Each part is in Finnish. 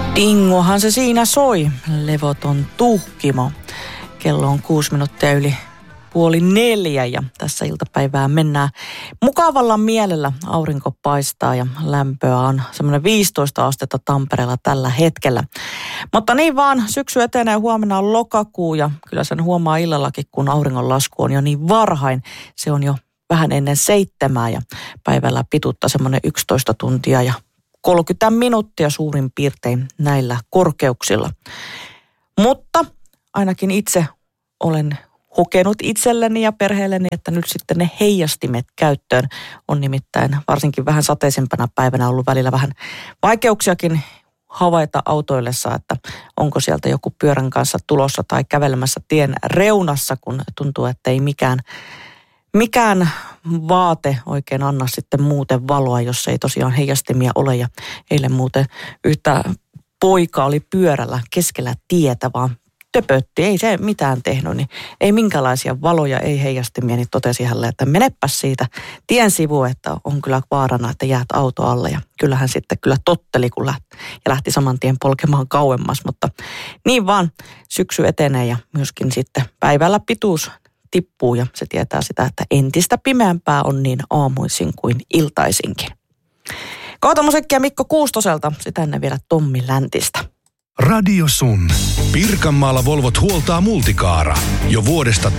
Dingohan se siinä soi, levoton tuhkimo. Kello on 6 minuuttia yli 3:30 ja tässä iltapäivää mennään mukavalla mielellä. Aurinko paistaa ja lämpöä on semmoinen 15 astetta Tampereella tällä hetkellä. Mutta niin vaan, syksy etenee, huomenna on lokakuu ja kyllä sen huomaa illallakin, kun auringonlasku on jo niin varhain. Se on jo vähän ennen 7 ja päivällä pituutta semmoinen 11 tuntia ja 30 minuuttia suurin piirtein näillä korkeuksilla. Mutta ainakin itse olen hokenut itselleni ja perheelleni, että nyt sitten ne heijastimet käyttöön. On nimittäin varsinkin vähän sateisempana päivänä ollut välillä vähän vaikeuksiakin havaita autoillessa, että onko sieltä joku pyörän kanssa tulossa tai kävelemässä tien reunassa, kun tuntuu, että ei mikään vaate oikein anna sitten muuten valoa, jos ei tosiaan heijastimia ole. Ja eilen muuten yhtä poika oli pyörällä keskellä tietä, vaan töpötti, ei se mitään tehnyt, niin ei minkälaisia valoja, ei heijastimia, niin totesi hänelle, että menepäs siitä tien sivuun, että on kyllä vaarana, että jäät auto alle. Ja kyllähän sitten kyllä totteli, kun lähti saman tien polkemaan kauemmas, mutta niin vaan syksy etenee ja myöskin sitten päivällä pituus tippuu ja se tietää sitä, että entistä pimeämpää on niin aamuisin kuin iltaisinkin. Kohta musiikkia Mikko Kuustoselta, sitä ennen vielä Tommi Läntistä. Radio Sun. Pirkanmaalla Volvot huoltaa Multicaara jo vuodesta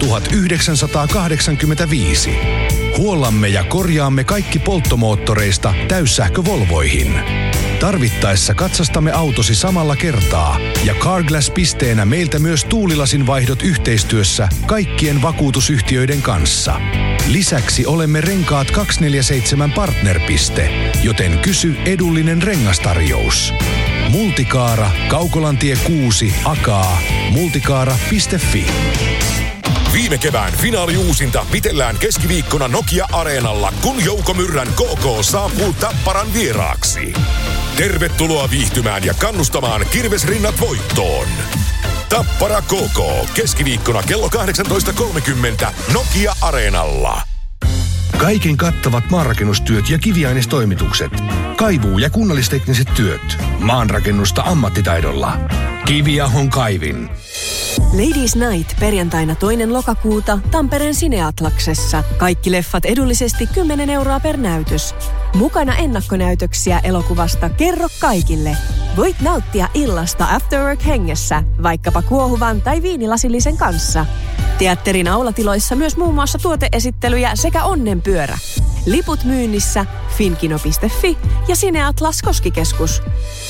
1985. Huollamme ja korjaamme kaikki polttomoottoreista täyssähkö-Volvoihin. Tarvittaessa katsastamme autosi samalla kertaa ja Carglass-pisteenä meiltä myös tuulilasin vaihdot yhteistyössä kaikkien vakuutusyhtiöiden kanssa. Lisäksi olemme Renkaat 247 partnerpiste, joten kysy edullinen rengastarjous. Multicaara, Kaukolantie 6, Akaa, multicaara.fi. Viime kevään finaaliuusinta pitellään keskiviikkona Nokia-areenalla, kun Jouko Myrrän KK saapuu Tapparan vieraaksi. Tervetuloa viihtymään ja kannustamaan Kirvesrinnat voittoon. Tappara KK, keskiviikkona kello 18.30 Nokia-areenalla. Kaiken kattavat maanrakennustyöt ja kiviainestoimitukset. Kaivuu- ja kunnallistekniset työt. Maanrakennusta ammattitaidolla. Kiviahon kaivin. Ladies Night perjantaina 2. lokakuuta Tampereen Cineatlaksessa. Kaikki leffat edullisesti 10 euroa per näytös. Mukana ennakkonäytöksiä elokuvasta Kerro kaikille. Voit nauttia illasta Afterwork hengessä, vaikkapa kuohuvan tai viinilasillisen kanssa. Teatterin aulatiloissa myös muun muassa tuoteesittelyjä sekä onnenpyörä. Liput myynnissä finkino.fi ja Cineatlas Koskikeskus.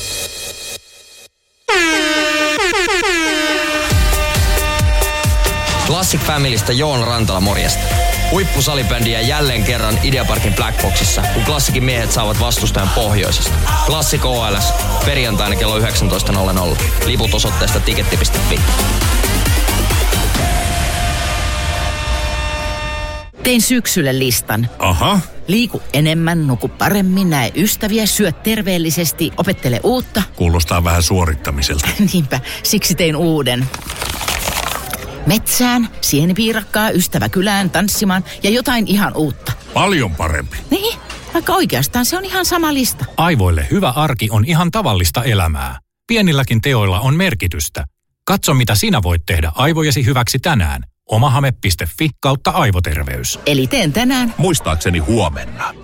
Classic Familystä Joona Rantala, morjesta. Huippusalibändiä jälleen kerran Ideaparkin Blackboxissa, kun Classicin miehet saavat vastustajan pohjoisesta. Classic OLS, perjantaina kello 19.00. Liput osoitteesta tiketti.fi. Tein syksylle listan. Aha. Liiku enemmän, nuku paremmin, näe ystäviä, syö terveellisesti, opettele uutta. Kuulostaa vähän suorittamiselta. Niinpä, siksi tein uuden. Metsään, sienipiirakkaa, ystävä kylään, tanssimaan ja jotain ihan uutta. Paljon parempi. Niin, vaikka oikeastaan se on ihan sama lista. Aivoille hyvä arki on ihan tavallista elämää. Pienilläkin teoilla on merkitystä. Katso, mitä sinä voit tehdä aivojesi hyväksi tänään. Omahame.fi/aivoterveys. Eli teen tänään. Muistaakseni huomenna.